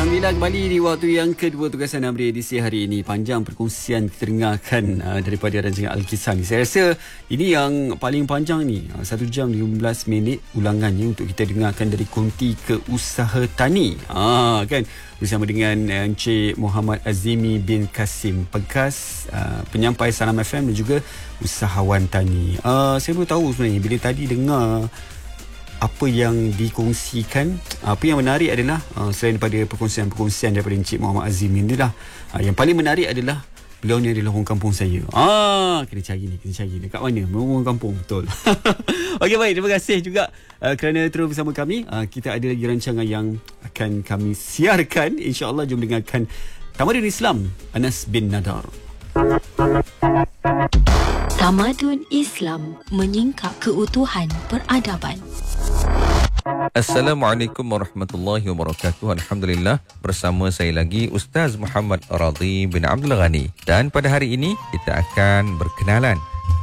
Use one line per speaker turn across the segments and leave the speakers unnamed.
Alhamdulillah kembali di waktu yang kedua tugasan Amri edisi hari ini. Panjang perkongsian kita dengarkan daripada rancangan Al-Kisah ni. Saya rasa ini yang paling panjang ni. 1 jam 15 minit ulangannya untuk kita dengarkan dari konti ke usaha tani. Kan? Bersama dengan Encik Muhammad Azimi bin Kasim Pegas, penyampai Salam FM dan juga usahawan tani. Saya baru tahu sebenarnya bila tadi dengar apa yang dikongsikan, apa yang menarik adalah selain daripada perkongsian-perkongsian daripada Encik Muhammad Azim ini lah, yang paling menarik adalah beliau ni adalah orang kampung saya. Kena cari ni. Dekat mana? Orang kampung, betul. Okey, baik. Terima kasih juga kerana terus bersama kami. Kita ada lagi rancangan yang akan kami siarkan. InsyaAllah jom dengarkan Tamadun Islam Anas bin Nadar.
Tamadun Islam menyingkap keutuhan peradaban.
Assalamualaikum warahmatullahi wabarakatuh. Alhamdulillah, bersama saya lagi Ustaz Muhammad Radhi bin Abdul Ghani. Dan pada hari ini kita akan berkenalan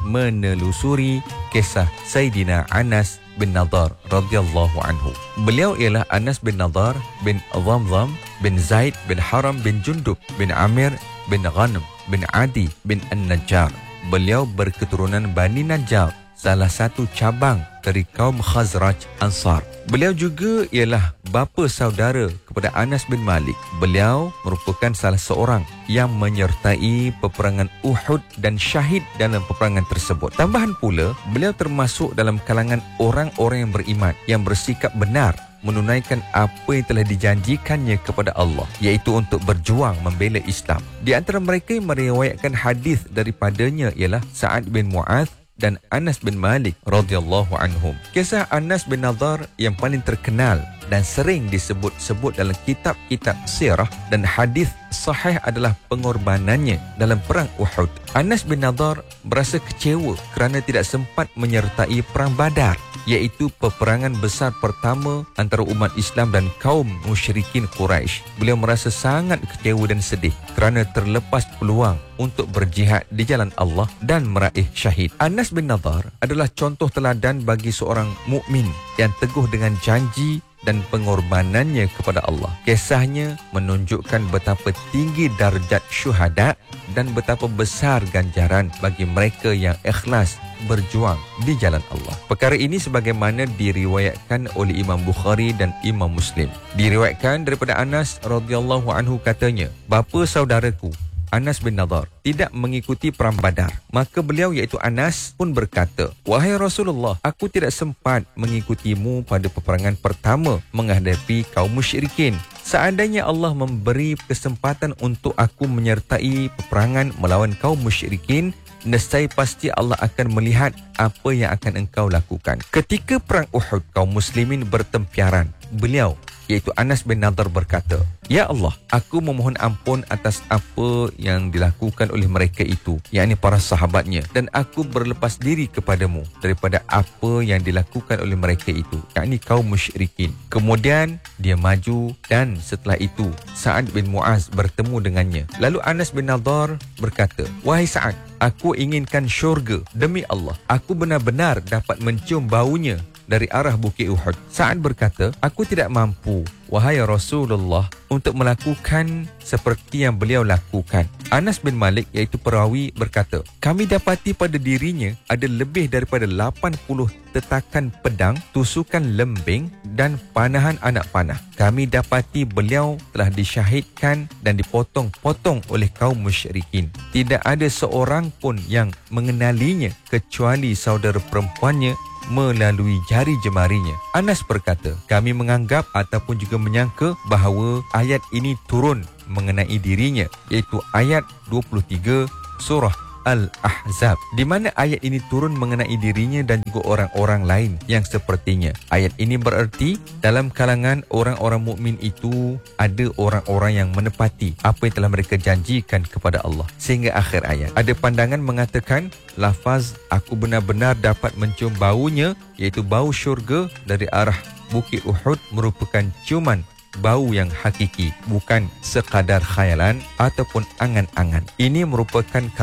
menelusuri kisah Sayyidina Anas bin Nadar radhiyallahu anhu. Beliau ialah Anas bin Nadar bin Dhamdham bin Zaid bin Haram bin Jundub bin Amir bin Ghanm bin Adi bin An-Najjar. Beliau berketurunan Bani Najjar, salah satu cabang dari kaum Khazraj Ansar. Beliau juga ialah bapa saudara kepada Anas bin Malik. Beliau merupakan salah seorang yang menyertai peperangan Uhud dan syahid dalam peperangan tersebut. Tambahan pula, beliau termasuk dalam kalangan orang-orang yang beriman, yang bersikap benar menunaikan apa yang telah dijanjikannya kepada Allah, iaitu untuk berjuang membela Islam. Di antara mereka yang meriwayatkan hadis daripadanya ialah Sa'ad bin Mu'adz dan Anas bin Malik radhiyallahu anhum. Kisah Anas bin Nadar yang paling terkenal dan sering disebut-sebut dalam kitab-kitab sirah dan hadis sahih adalah pengorbanannya dalam perang Uhud. Anas bin Nadar berasa kecewa kerana tidak sempat menyertai perang Badar, iaitu peperangan besar pertama antara umat Islam dan kaum musyrikin Quraisy. Beliau merasa sangat kecewa dan sedih kerana terlepas peluang untuk berjihad di jalan Allah dan meraih syahid. Anas bin Nadar adalah contoh teladan bagi seorang mukmin yang teguh dengan janji dan pengorbanannya kepada Allah. Kisahnya menunjukkan betapa tinggi darjat syuhada dan betapa besar ganjaran bagi mereka yang ikhlas berjuang di jalan Allah. Perkara ini sebagaimana diriwayatkan oleh Imam Bukhari dan Imam Muslim. Diriwayatkan daripada Anas radhiyallahu anhu, katanya, bapa saudaraku Anas bin Nadar tidak mengikuti perang Badar. Maka beliau iaitu Anas pun berkata, wahai Rasulullah, aku tidak sempat mengikutimu pada peperangan pertama menghadapi kaum musyrikin. Seandainya Allah memberi kesempatan untuk aku menyertai peperangan melawan kaum musyrikin, nescaya pasti Allah akan melihat apa yang akan engkau lakukan. Ketika perang Uhud, kaum muslimin bertempiaran. Beliau iaitu Anas bin Nadar berkata, ya Allah, aku memohon ampun atas apa yang dilakukan oleh mereka itu, yakni para sahabatnya, dan aku berlepas diri kepadamu daripada apa yang dilakukan oleh mereka itu, yakni kaum musyrikin. Kemudian dia maju dan setelah itu Sa'ad bin Mu'adz bertemu dengannya. Lalu Anas bin Nadar berkata, wahai Sa'ad, aku inginkan syurga. Demi Allah, aku benar-benar dapat mencium baunya dari arah Bukit Uhud. Sa'ad berkata, aku tidak mampu, wahai Rasulullah, untuk melakukan seperti yang beliau lakukan. Anas bin Malik iaitu perawi berkata, kami dapati pada dirinya ada lebih daripada 80 tetakan pedang, tusukan lembing dan panahan anak panah. Kami dapati beliau telah disyahidkan dan dipotong-potong oleh kaum musyrikin. Tidak ada seorang pun yang mengenalinya kecuali saudara perempuannya melalui jari jemarinya. Anas berkata, kami menganggap ataupun juga menyangka bahawa ayat ini turun mengenai dirinya, iaitu ayat 23 surah Al-Ahzab, di mana ayat ini turun mengenai dirinya dan juga orang-orang lain yang sepertinya. Ayat ini bererti dalam kalangan orang-orang mukmin itu ada orang-orang yang menepati apa yang telah mereka janjikan kepada Allah sehingga akhir ayat. Ada pandangan mengatakan lafaz aku benar-benar dapat mencium baunya, iaitu bau syurga dari arah Bukit Uhud, merupakan ciuman bau yang hakiki, bukan sekadar khayalan ataupun angan-angan. Ini merupakan